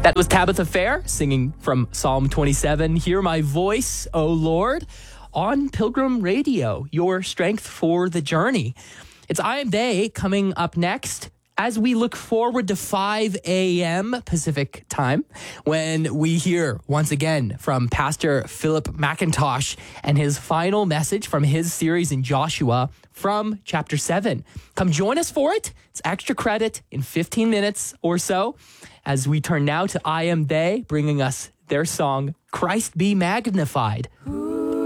That was Tabitha Fair singing from Psalm 27. Hear my voice, O Lord, on Pilgrim Radio, your strength for the journey. It's I Am They coming up next as we look forward to 5 a.m. Pacific time when we hear once again from Pastor Philip McIntosh and his final message from his series in Joshua from chapter 7. Come join us for it. It's extra credit in 15 minutes or so as we turn now to I Am They, bringing us their song, Christ Be Magnified. Ooh.